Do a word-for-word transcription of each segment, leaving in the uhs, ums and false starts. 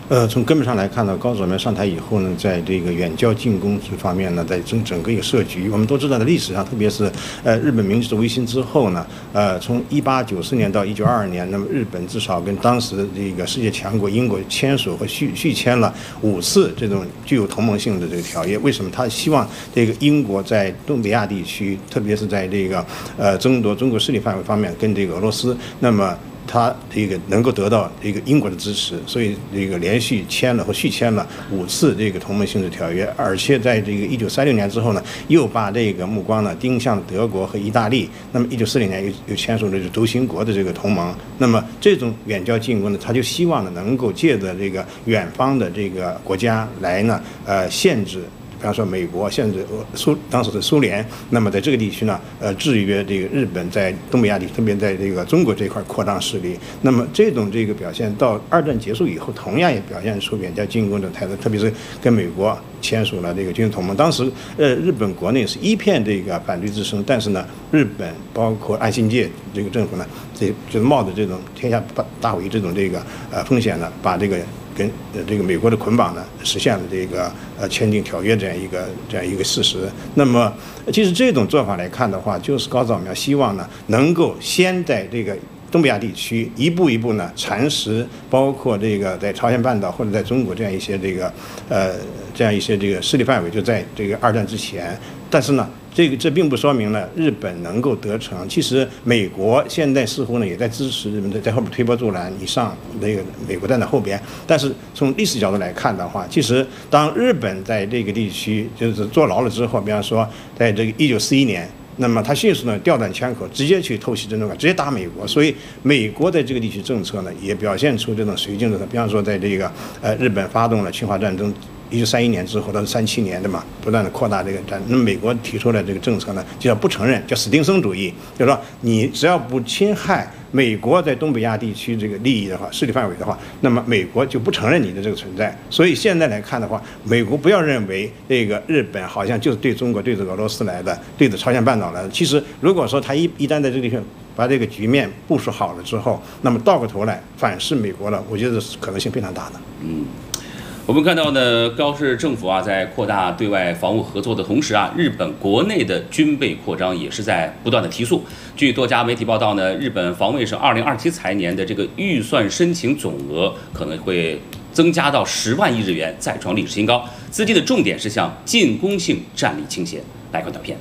呃，从根本上来看呢，高佐们上台以后呢，在这个远交近攻这方面呢，在整整个一个设局，我们都知道，在历史上，特别是呃日本明治维新之后呢，呃，从一八九四年到一九二二年，那么日本至少跟当时的这个世界强国英国签署和续续签了五次这种具有同盟性的这个条约。为什么？他希望这个英国在东北亚地区，特别是在这个呃争夺中国势力范围方面，跟这个俄罗斯，那么。他这个能够得到这个英国的支持，所以这个连续签了或续签了五次这个同盟性质条约，而且在这个一九三六年之后呢，又把这个目光呢盯向德国和意大利。那么一九四零年又又签署了这个轴心国的这个同盟。那么这种远交近攻呢，他就希望呢能够借着这个远方的这个国家来呢，呃，限制。比方说美国限制苏当时的苏联，那么在这个地区呢，呃，制约这个日本在东北亚地区，特别在这个中国这一块扩张势力。那么这种这个表现到二战结束以后，同样也表现出远交近攻的态度，特别是跟美国签署了这个军事同盟。当时呃，日本国内是一片这个反对之声，但是呢，日本包括岸信介这个政府呢，这就是冒着这种天下大伟这种这个呃风险呢，把这个。跟呃这个美国的捆绑呢，实现了这个呃签订条约这样一个这样一个事实。那么，其实这种做法来看的话，就是高佐苗希望呢，能够先在这个东北亚地区一步一步呢蚕食，包括这个在朝鲜半岛或者在中国这样一些这个呃这样一些这个势力范围，就在这个二战之前。但是呢。这个这并不说明了日本能够得逞。其实美国现在似乎呢也在支持日本在在后面推波助澜，以上那个美国站在后边。但是从历史角度来看的话，其实当日本在这个地区就是坐牢了之后，比方说在这个一九四一年。那么他迅速呢调转枪口，直接去偷袭珍珠港，直接打美国。所以美国在这个地区政策呢，也表现出这种绥靖的。比方说，在这个呃日本发动了侵华战争。一九三一年之后到三七年的嘛，不断的扩大这个战。那么美国提出的这个政策呢，就叫不承认，叫史汀森主义，就是说你只要不侵害美国在东北亚地区这个利益的话，势力范围的话，那么美国就不承认你的这个存在。所以现在来看的话，美国不要认为这个日本好像就是对中国、对着俄罗斯来的，对着朝鲜半岛来的。其实如果说他一一旦在这个地方把这个局面部署好了之后，那么倒过头来反噬美国了，我觉得可能性非常大的。 嗯。我们看到呢，高市政府啊，在扩大对外防务合作的同时啊，日本国内的军备扩张也是在不断的提速。据多家媒体报道呢，日本防卫省二零二七财年的这个预算申请总额可能会增加到十万亿日元，再创历史新高。资金的重点是向进攻性战力倾斜。来看短片。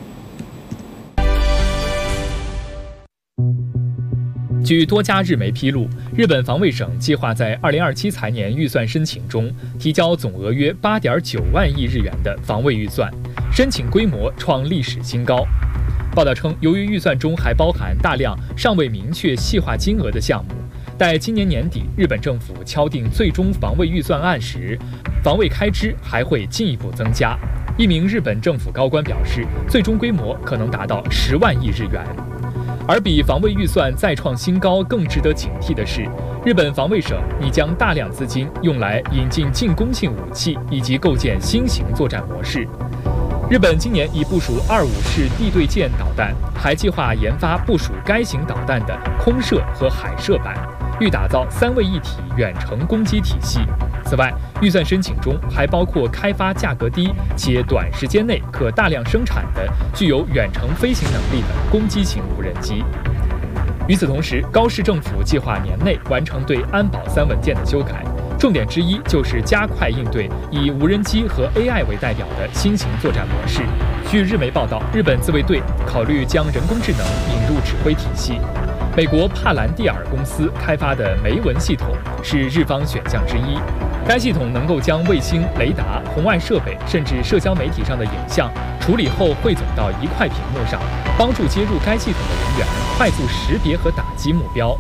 据多家日媒披露，日本防卫省计划在二零二七财年预算申请中提交总额约八点九万亿日元的防卫预算，申请规模创历史新高。报道称，由于预算中还包含大量尚未明确细化金额的项目，待今年年底日本政府敲定最终防卫预算案时，防卫开支还会进一步增加。一名日本政府高官表示，最终规模可能达到十万亿日元。而比防卫预算再创新高更值得警惕的是，日本防卫省拟将大量资金用来引进进攻性武器以及构建新型作战模式。日本今年已部署二五式地对舰导弹，还计划研发部署该型导弹的空射和海射版，欲打造三位一体远程攻击体系。此外，预算申请中还包括开发价格低且短时间内可大量生产的具有远程飞行能力的攻击型无人机。与此同时，高市政府计划年内完成对安保三文件的修改，重点之一就是加快应对以无人机和 A I 为代表的新型作战模式。据日媒报道，日本自卫队考虑将人工智能引入指挥体系。美国帕兰蒂尔公司开发的梅文系统是日方选项之一。该系统能够将卫星、雷达、红外设备甚至社交媒体上的影像处理后汇总到一块屏幕上，帮助接入该系统的人员快速识别和打击目标。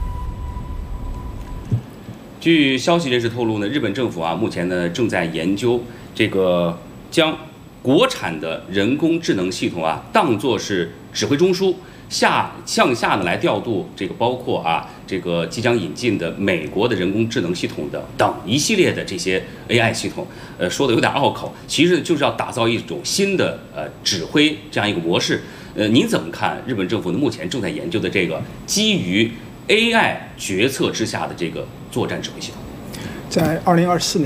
据消息人士透露呢，日本政府啊目前呢正在研究这个将国产的人工智能系统啊当作是指挥中枢。下向下呢来调度这个包括啊这个即将引进的美国的人工智能系统的等一系列的这些 A I 系统，呃说的有点拗口，其实就是要打造一种新的呃指挥这样一个模式。呃，您怎么看日本政府呢目前正在研究的这个基于 A I 决策之下的这个作战指挥系统？ 在二零二四年。